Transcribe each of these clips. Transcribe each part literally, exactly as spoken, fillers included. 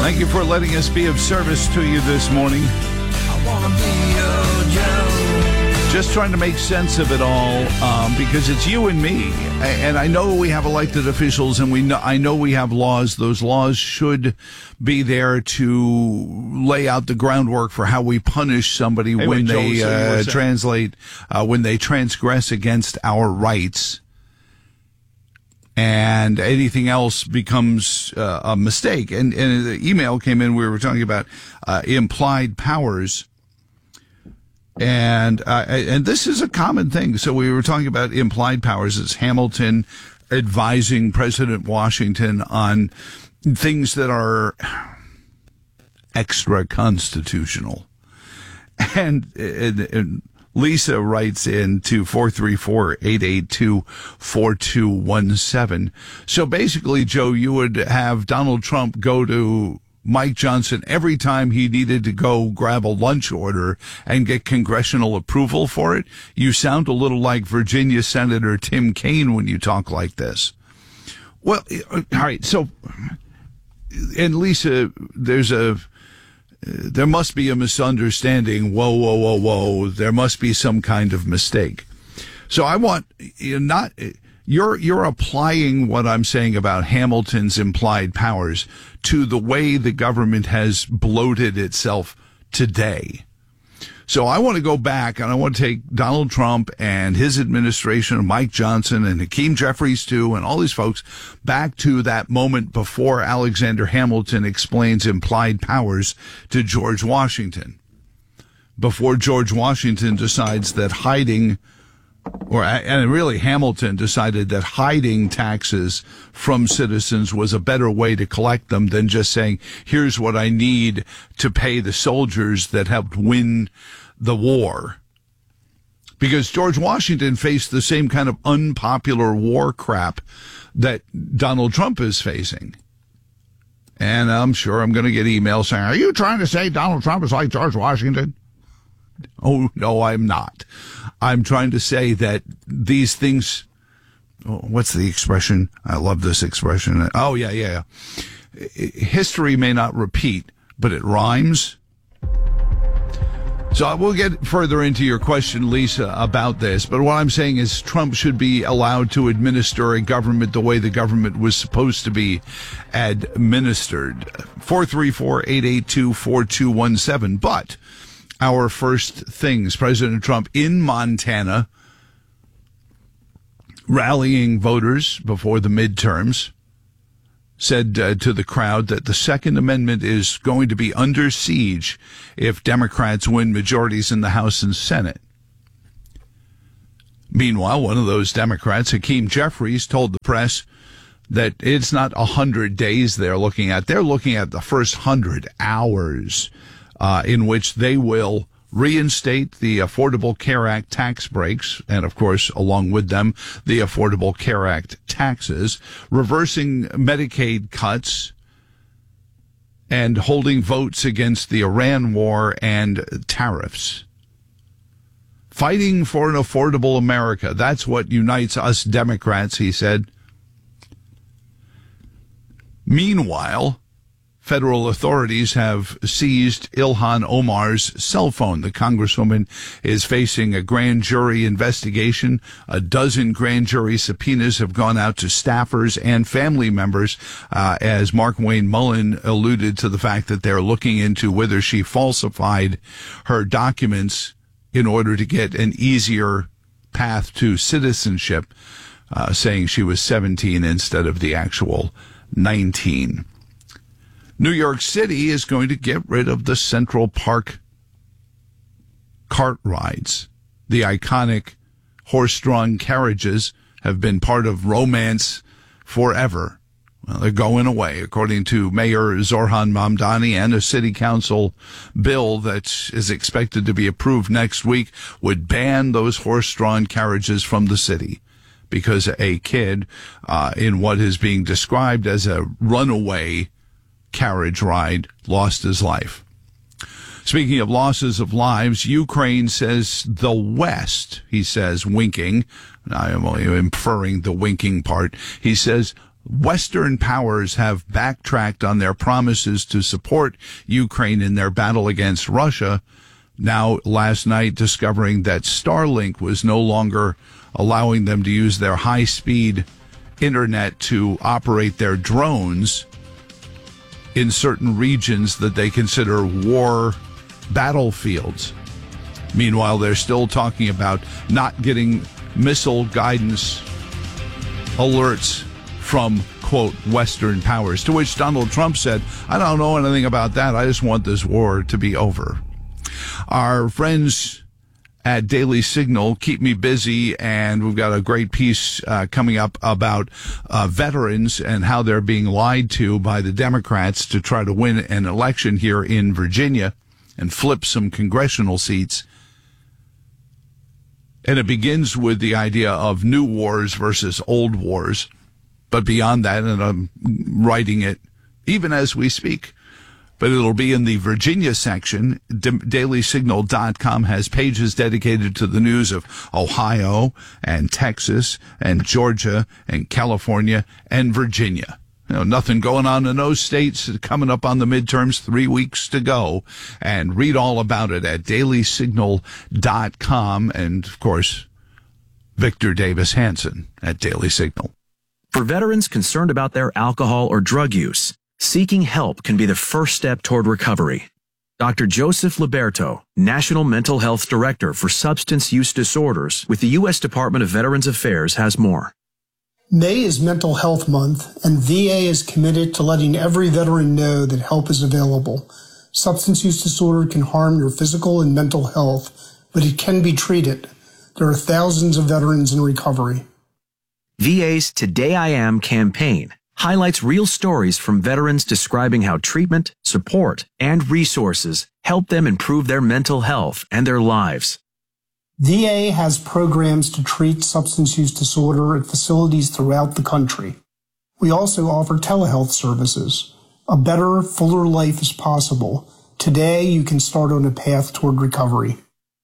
Thank you for letting us be of service to you this morning. I wanna be your Joe. Just trying to make sense of it all, um, because it's you and me. And I know we have elected officials, and we know, I know we have laws. Those laws should be there to lay out the groundwork for how we punish somebody Hey, when wait, Joel, they so you were uh, saying- translate, uh, when they transgress against our rights. And anything else becomes uh, a mistake. And, and the email came in, we were talking about uh, implied powers. And uh, and this is a common thing. So we were talking about implied powers. It's Hamilton advising President Washington on things that are extra constitutional. And, and, and Lisa writes in to four three four, eight eight two, four two one seven. So basically, Joe, you would have Donald Trump go to Mike Johnson every time he needed to go grab a lunch order and get congressional approval for it. You sound a little like Virginia Senator Tim Kaine when you talk like this. Well, all right. So, and Lisa, there's a, there must be a misunderstanding. Whoa, whoa, whoa, whoa. There must be some kind of mistake. So I want you not, you're, you're applying what I'm saying about Hamilton's implied powers to the way the government has bloated itself today. So I want to go back, and I want to take Donald Trump and his administration, Mike Johnson and Hakeem Jeffries too, and all these folks back to that moment before Alexander Hamilton explains implied powers to George Washington. Before George Washington decides that hiding, or and really Hamilton decided that hiding taxes from citizens was a better way to collect them than just saying, here's what I need to pay the soldiers that helped win the war. Because George Washington faced the same kind of unpopular war crap that Donald Trump is facing. And I'm sure I'm going to get emails saying, are you trying to say Donald Trump is like George Washington? Oh, no, I'm not. I'm trying to say that these things, oh, what's the expression? I love this expression. Oh, yeah, yeah, yeah. History may not repeat, but it rhymes. So we'll get further into your question, Lisa, about this. But what I'm saying is Trump should be allowed to administer a government the way the government was supposed to be administered. four three four, eight eight two, four two one seven. But our first things, President Trump in Montana rallying voters before the midterms, said uh, to the crowd that the Second Amendment is going to be under siege if Democrats win majorities in the House and Senate. Meanwhile, one of those Democrats, Hakeem Jeffries, told the press that it's not a hundred days they're looking at. They're looking at the first hundred hours uh, in which they will reinstate the Affordable Care Act tax breaks, and of course, along with them, the Affordable Care Act taxes, reversing Medicaid cuts, and holding votes against the Iran war and tariffs. Fighting for an affordable America. That's what unites us Democrats, he said. Meanwhile, federal authorities have seized Ilhan Omar's cell phone. The congresswoman is facing a grand jury investigation. A dozen grand jury subpoenas have gone out to staffers and family members, uh, as Mark Wayne Mullen alluded to the fact that they're looking into whether she falsified her documents in order to get an easier path to citizenship, uh, saying she was seventeen instead of the actual nineteen. New York City is going to get rid of the Central Park cart rides. The iconic horse-drawn carriages have been part of romance forever. Well, they're going away, according to Mayor Zoran Mamdani, and a city council bill that is expected to be approved next week would ban those horse-drawn carriages from the city because a kid uh, in what is being described as a runaway carriage ride lost his life. Speaking of losses of lives, Ukraine says the West, he says, winking, I am only inferring the winking part, he says Western powers have backtracked on their promises to support Ukraine in their battle against Russia. Now, last night, discovering that Starlink was no longer allowing them to use their high-speed internet to operate their drones in certain regions that they consider war battlefields. Meanwhile, they're still talking about not getting missile guidance alerts from, quote, Western powers, to which Donald Trump said, I don't know anything about that. I just want this war to be over. Our friends at Daily Signal keep me busy, and we've got a great piece uh, coming up about uh, veterans and how they're being lied to by the Democrats to try to win an election here in Virginia and flip some congressional seats. And it begins with the idea of new wars versus old wars. But beyond that, and I'm writing it even as we speak, but it'll be in the Virginia section. daily signal dot com has pages dedicated to the news of Ohio and Texas and Georgia and California and Virginia. You know, nothing going on in those states. Coming up on the midterms, three weeks to go. And read all about it at daily signal dot com. And, of course, Victor Davis Hanson at Daily Signal. For veterans concerned about their alcohol or drug use, seeking help can be the first step toward recovery. Doctor Joseph Liberto, National Mental Health Director for Substance Use Disorders with the U S Department of Veterans Affairs, has more. May is Mental Health Month, and V A is committed to letting every veteran know that help is available. Substance use disorder can harm your physical and mental health, but it can be treated. There are thousands of veterans in recovery. V A's Today I Am campaign highlights real stories from veterans describing how treatment, support, and resources help them improve their mental health and their lives. V A has programs to treat substance use disorder at facilities throughout the country. We also offer telehealth services. A better, fuller life is possible. Today, you can start on a path toward recovery.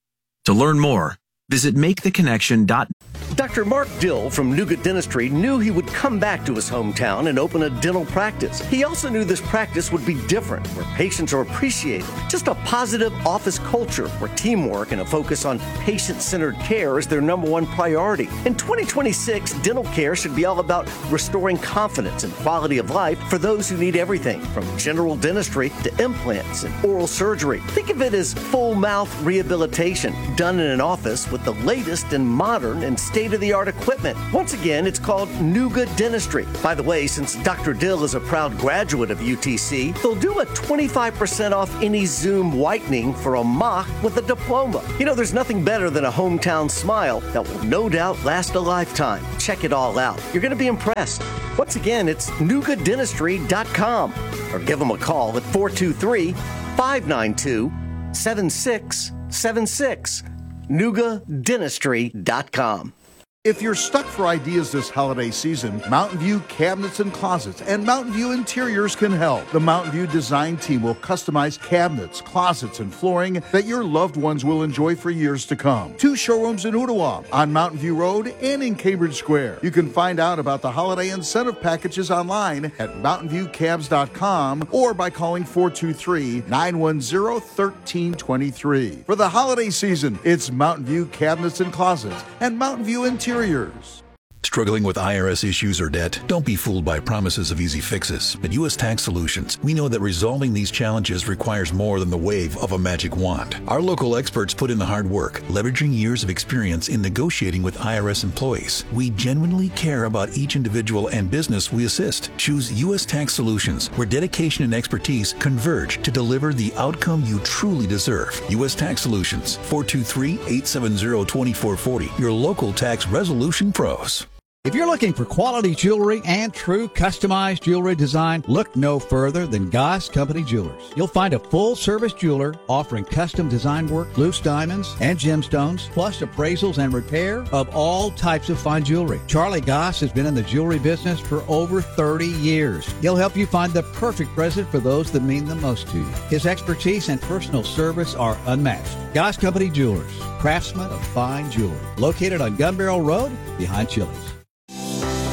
To learn more, visit make the connection dot net. Doctor Mark Dill from Nuga Dentistry knew he would come back to his hometown and open a dental practice. He also knew this practice would be different, where patients are appreciated. Just a positive office culture where teamwork and a focus on patient-centered care is their number one priority. In twenty twenty-six, dental care should be all about restoring confidence and quality of life for those who need everything from general dentistry to implants and oral surgery. Think of it as full mouth rehabilitation done in an office with the latest and modern and state-of-the-art equipment. Once again, it's called Nuga Dentistry. By the way, since Doctor Dill is a proud graduate of U T C, they'll do a twenty-five percent off any Zoom whitening for a mock with a diploma. You know, there's nothing better than a hometown smile that will no doubt last a lifetime. Check it all out. You're going to be impressed. Once again, it's nuga dentistry dot com or give them a call at four two three, five nine two, seven six seven six. nuga dentistry dot com. If you're stuck for ideas this holiday season, Mountain View Cabinets and Closets and Mountain View Interiors can help. The Mountain View design team will customize cabinets, closets, and flooring that your loved ones will enjoy for years to come. Two showrooms in Ottawa, on Mountain View Road and in Cambridge Square. You can find out about the holiday incentive packages online at mountain view cabs dot com or by calling four two three, nine one zero, one three two three. For the holiday season, it's Mountain View Cabinets and Closets and Mountain View Interiors. Struggling with I R S issues or debt? Don't be fooled by promises of easy fixes. At U S Tax Solutions, we know that resolving these challenges requires more than the wave of a magic wand. Our local experts put in the hard work, leveraging years of experience in negotiating with I R S employees. We genuinely care about each individual and business we assist. Choose U S Tax Solutions, where dedication and expertise converge to deliver the outcome you truly deserve. U S Tax Solutions, four two three, eight seven zero, two four four zero, your local tax resolution pros. If you're looking for quality jewelry and true customized jewelry design, look no further than Goss Company Jewelers. You'll find a full-service jeweler offering custom design work, loose diamonds, and gemstones, plus appraisals and repair of all types of fine jewelry. Charlie Goss has been in the jewelry business for over thirty years. He'll help you find the perfect present for those that mean the most to you. His expertise and personal service are unmatched. Goss Company Jewelers, craftsmen of fine jewelry. Located on Gun Barrel Road behind Chili's.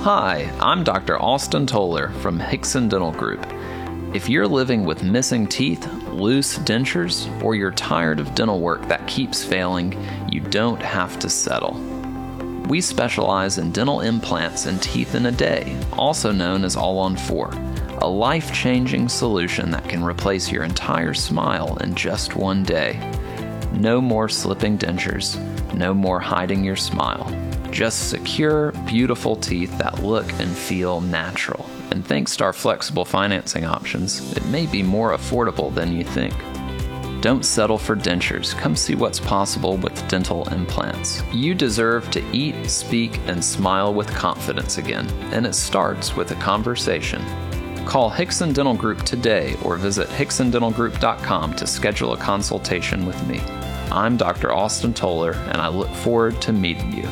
Hi, I'm Doctor Austin Toller from Hickson Dental Group. If you're living with missing teeth, loose dentures, or you're tired of dental work that keeps failing, you don't have to settle. We specialize in dental implants and teeth in a day, also known as All on Four, a life-changing solution that can replace your entire smile in just one day. No more slipping dentures, no more hiding your smile. Just secure, beautiful teeth that look and feel natural. And thanks to our flexible financing options, it may be more affordable than you think. Don't settle for dentures. Come see what's possible with dental implants. You deserve to eat, speak, and smile with confidence again, and it starts with a conversation. Call Hickson Dental Group today or visit hickson dental group dot com to schedule a consultation with me. I'm Doctor Austin Toller, and I look forward to meeting you.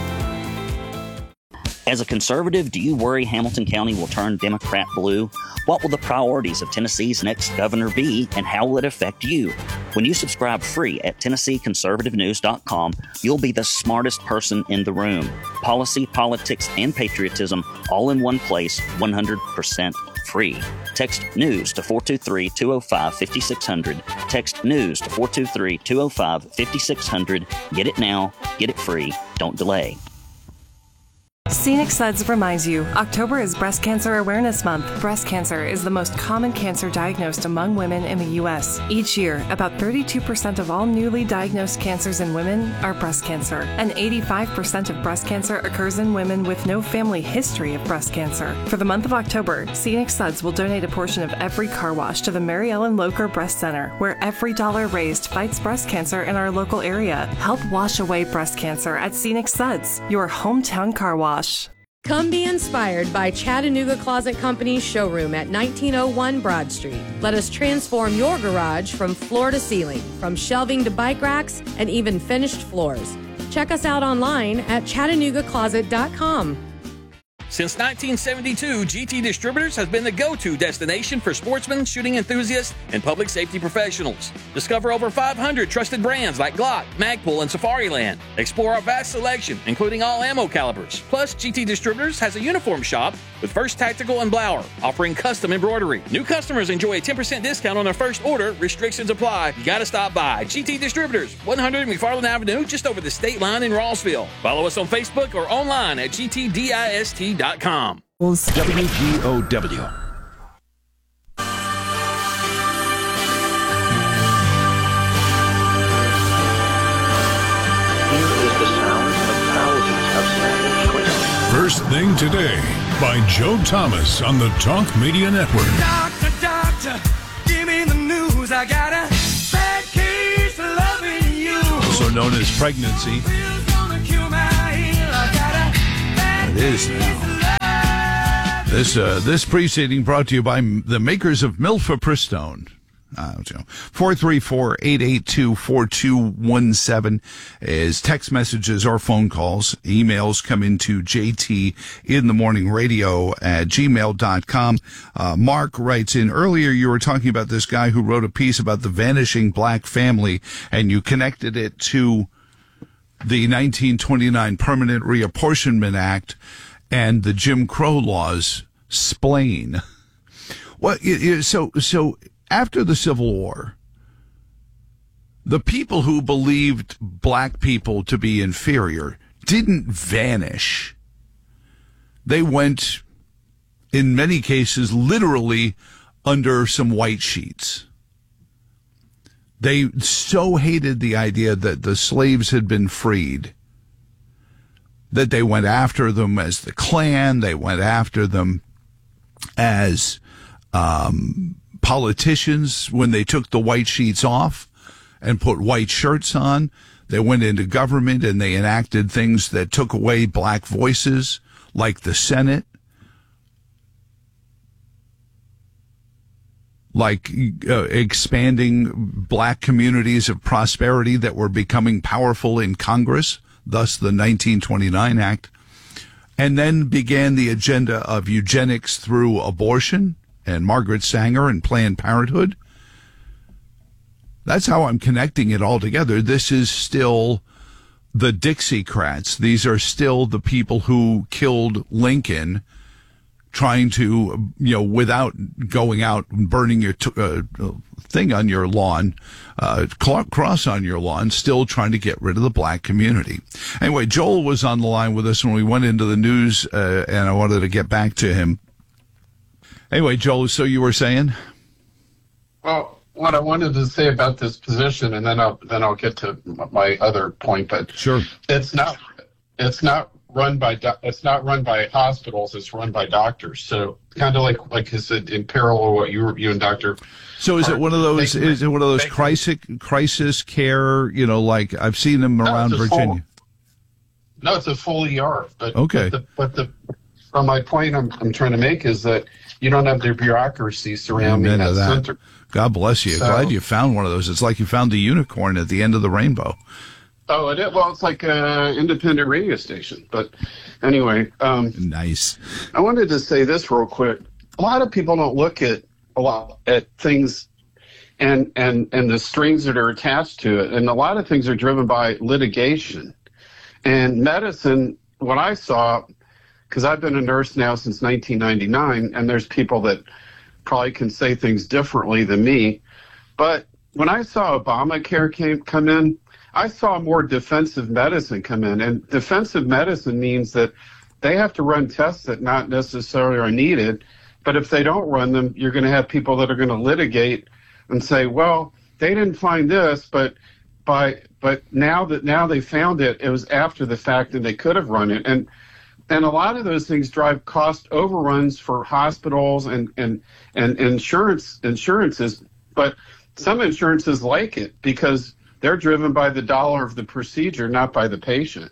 As a conservative, do you worry Hamilton County will turn Democrat blue? What will the priorities of Tennessee's next governor be, and how will it affect you? When you subscribe free at tennessee conservative news dot com, you'll be the smartest person in the room. Policy, politics, and patriotism all in one place, one hundred percent free. Text NEWS to four two three, two oh five, five six zero zero. Text NEWS to four two three, two oh five, five six zero zero. Get it now. Get it free. Don't delay. Scenic Suds reminds you, October is Breast Cancer Awareness Month. Breast cancer is the most common cancer diagnosed among women in the U S. Each year, about thirty-two percent of all newly diagnosed cancers in women are breast cancer, and eighty-five percent of breast cancer occurs in women with no family history of breast cancer. For the month of October, Scenic Suds will donate a portion of every car wash to the Mary Ellen Locher Breast Center, where every dollar raised fights breast cancer in our local area. Help wash away breast cancer at Scenic Suds, your hometown car wash. Come be inspired by Chattanooga Closet Company's showroom at nineteen oh one Broad Street. Let us transform your garage from floor to ceiling, from shelving to bike racks, and even finished floors. Check us out online at chattanooga closet dot com. Since nineteen seventy-two, G T Distributors has been the go-to destination for sportsmen, shooting enthusiasts, and public safety professionals. Discover over five hundred trusted brands like Glock, Magpul, and Safariland. Explore our vast selection, including all ammo calibers. Plus, G T Distributors has a uniform shop with First Tactical and Blower, offering custom embroidery. New customers enjoy a ten percent discount on their first order. Restrictions apply. You gotta stop by. G T Distributors, one hundred McFarland Avenue, just over the state line in Rossville. Follow us on Facebook or online at G T dist dot com. W G O W. First Thing Today by Joe Thomas on the Talk Media Network. Doctor, doctor, give me the news. I got a bad case of loving you. Also known as pregnancy. It is now. This uh, this preceding brought to you by the makers of Milfapristone. Uh, four three four, eight eight two, four two one seven is text messages or phone calls. Emails come into J T in the morning radio at gmail dot com. Uh, Mark writes in, earlier you were talking about this guy who wrote a piece about the vanishing black family, and you connected it to the nineteen twenty-nine Permanent Reapportionment Act and the Jim Crow laws. Splain. Well, so, so, after the Civil War, the people who believed black people to be inferior didn't vanish. They went, in many cases, literally under some white sheets. They so hated the idea that the slaves had been freed that they went after them as the Klan. They went after them as um politicians when they took the white sheets off and put white shirts on. They went into government and they enacted things that took away black voices, like the Senate, like uh, expanding black communities of prosperity that were becoming powerful in Congress, thus the nineteen twenty-nine Act, and then began the agenda of eugenics through abortion and Margaret Sanger and Planned Parenthood. That's how I'm connecting it all together. This is still the Dixiecrats. These are still the people who killed Lincoln, trying to, you know, without going out and burning your t- uh, thing on your lawn, uh, cross on your lawn, still trying to get rid of the black community. Anyway, Joel was on the line with us when we went into the news, uh, and I wanted to get back to him. Anyway, Joel, so you were saying? Well, what I wanted to say about this position, and then I'll then I'll get to my other point. But sure, it's not it's not run by do- it's not run by hospitals. It's run by doctors. So kind of like like I said, in parallel what you you and Doctor So is it one of those? They, is it one of those crisis crisis care? You know, like I've seen them around no, Virginia. Full, no, it's a full E R. But okay, but the, but the from my point I'm I'm trying to make is that you don't have the bureaucracy surrounding Amen that, that center. God bless you. So, Glad you found one of those. It's like you found the unicorn at the end of the rainbow. Oh, it is. Well, it's like an independent radio station. But anyway. Um, nice. I wanted to say this real quick. A lot of people don't look at a lot at things and, and, and the strings that are attached to it. And a lot of things are driven by litigation. And medicine, what I saw, because I've been a nurse now since nineteen ninety-nine, and there's people that probably can say things differently than me. But when I saw Obamacare came, come in, I saw more defensive medicine come in. And defensive medicine means that they have to run tests that not necessarily are needed. But if they don't run them, you're going to have people that are going to litigate and say, well, they didn't find this, but by but now that now they found it, it was after the fact and they could have run it. And And a lot of those things drive cost overruns for hospitals and, and, and insurance insurances. But some insurances like it because they're driven by the dollar of the procedure, not by the patient.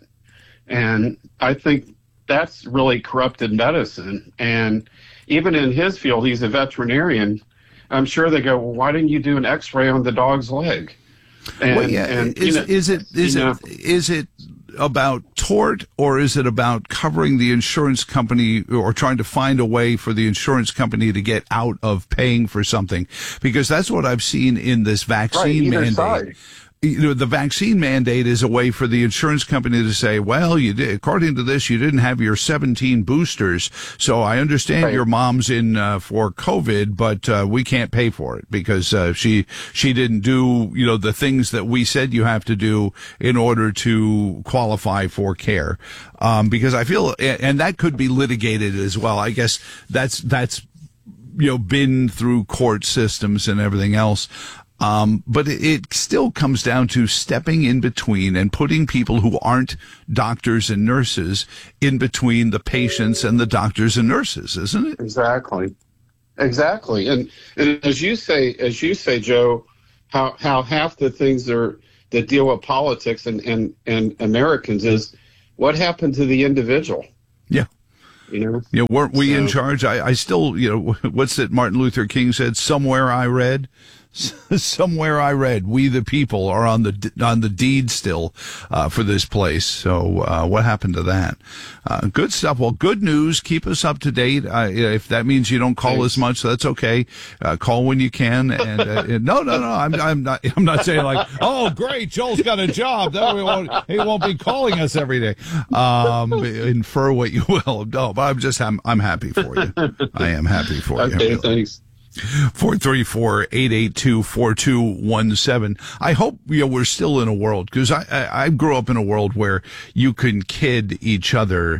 And I think that's really corrupted medicine. And even in his field, he's a veterinarian. I'm sure they go, well, why didn't you do an X-ray on the dog's leg? And, well, yeah. and, is, you know, is it is you know, it is it about tort, or is it about covering the insurance company or trying to find a way for the insurance company to get out of paying for something? Because that's what I've seen in this vaccine right, mandate. Side. You know, the vaccine mandate is a way for the insurance company to say, well, you did, according to this, you didn't have your seventeen boosters. So I understand right. your mom's in uh, for COVID, but uh, we can't pay for it because uh, she she didn't do, you know, the things that we said you have to do in order to qualify for care. Um, because I feel, and that could be litigated as well. I guess that's that's you know been through court systems and everything else. Um, but it, it still comes down to stepping in between and putting people who aren't doctors and nurses in between the patients and the doctors and nurses, isn't it? Exactly. Exactly. And, and as you say, as you say, Joe, how, how half the things are that deal with politics and, and, and Americans is what happened to the individual. Yeah. You know, you know, weren't we so, in charge? I, I still, you know, what's it Martin Luther King said? Somewhere I read, somewhere I read, we the people are on the on the deed still uh, for this place. So uh, what happened to that? Uh, good stuff. Well, good news. Keep us up to date. Uh, if that means you don't call Thanks. as much, that's okay. Uh, call when you can. And uh, no, no, no. I'm I'm not. I'm not saying like, oh, great, Joel's got a job. That we won't. He won't be calling us every day. Um, infer what you will. No, but I'm just I'm I'm happy for you. I am happy for okay, you. Okay, thanks. four three four, eight eight two, four two one seven. I hope, you know, we're still in a world, because I, I, I grew up in a world where you can kid each other,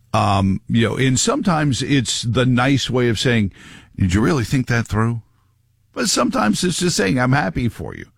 um, you know, and sometimes it's the nice way of saying, did you really think that through? But sometimes it's just saying, I'm happy for you.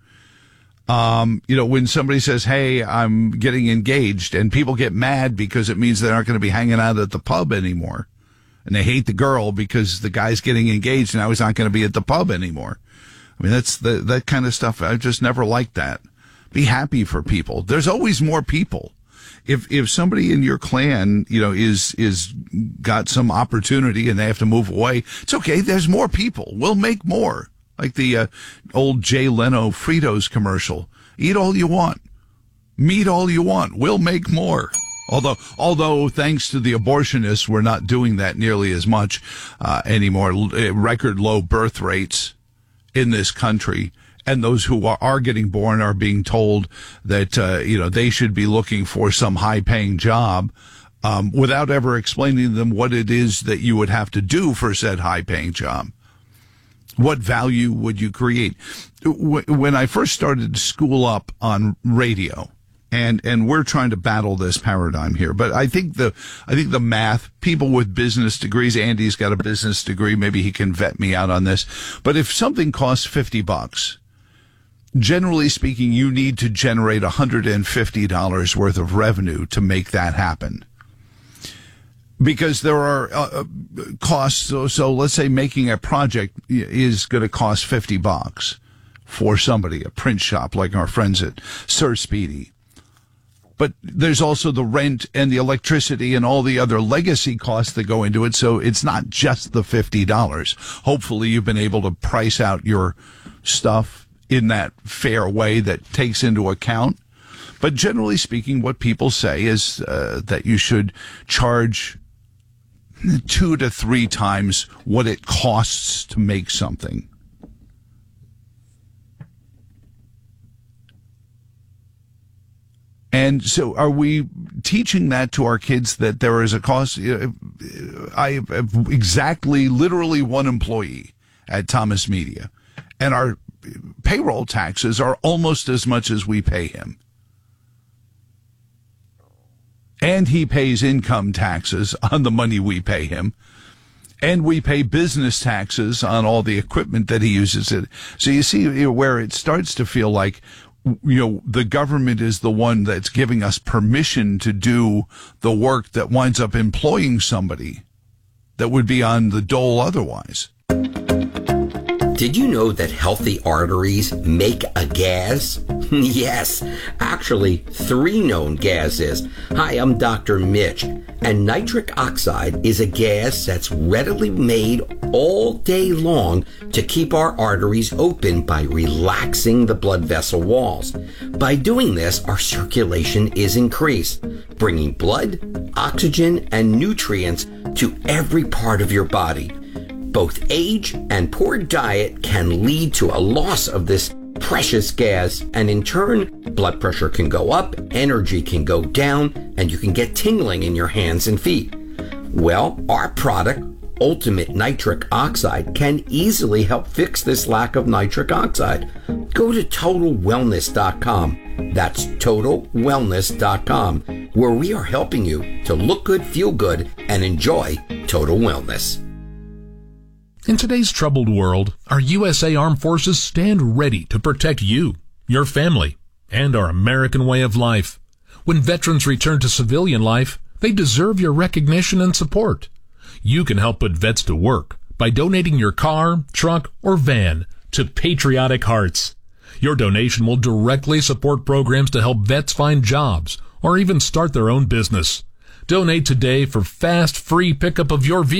Um, you know, when somebody says, hey, I'm getting engaged, and people get mad because it means they're not going to be hanging out at the pub anymore. And they hate the girl because the guy's getting engaged and now he's not going to be at the pub anymore. I mean, that's the, that kind of stuff. I just never liked that. Be happy for people. There's always more people. If, if somebody in your clan, you know, is, is got some opportunity and they have to move away, it's okay. There's more people. We'll make more. Like the, uh, old Jay Leno Fritos commercial. Eat all you want. Meet all you want. We'll make more. Although, although thanks to the abortionists, we're not doing that nearly as much uh, anymore. Record low birth rates in this country, And those who are, are getting born are being told that, uh, you know, they should be looking for some high-paying job, um, without ever explaining to them what it is that you would have to do for said high-paying job. What value would you create? When I first started to school up on radio, and, and we're trying to battle this paradigm here, but I think the, I think the math, people with business degrees, Andy's got a business degree, maybe he can vet me out on this, but if something costs fifty bucks, generally speaking, you need to generate one hundred fifty dollars worth of revenue to make that happen. Because there are uh, costs. So, so let's say making a project is going to cost fifty bucks for somebody, a print shop like our friends at Sir Speedy. But there's also the rent and the electricity and all the other legacy costs that go into it. So it's not just the fifty dollars. Hopefully you've been able to price out your stuff in that fair way that takes into account. But generally speaking, what people say is uh, that you should charge two to three times what it costs to make something. And so are we teaching that to our kids, that there is a cost? I have exactly, literally one employee at Thomas Media, and our payroll taxes are almost as much as we pay him. And he pays income taxes on the money we pay him. And we pay business taxes on all the equipment that he uses. So you see where it starts to feel like, you know, the government is the one that's giving us permission to do the work that winds up employing somebody that would be on the dole otherwise. Did you know that healthy arteries make a gas? Yes, actually three known gases. Hi, I'm Doctor Mitch, and nitric oxide is a gas that's readily made all day long to keep our arteries open by relaxing the blood vessel walls. By doing this, our circulation is increased, bringing blood, oxygen, and nutrients to every part of your body. Both age and poor diet can lead to a loss of this precious gas, and in turn, blood pressure can go up, energy can go down, and you can get tingling in your hands and feet. Well, our product, Ultimate Nitric Oxide, can easily help fix this lack of nitric oxide. Go to total wellness dot com. That's total wellness dot com, where we are helping you to look good, feel good, and enjoy total wellness. In today's troubled world, our U S A Armed Forces stand ready to protect you, your family, and our American way of life. When veterans return to civilian life, they deserve your recognition and support. You can help put vets to work by donating your car, truck, or van to Patriotic Hearts. Your donation will directly support programs to help vets find jobs or even start their own business. Donate today for fast, free pickup of your vehicle.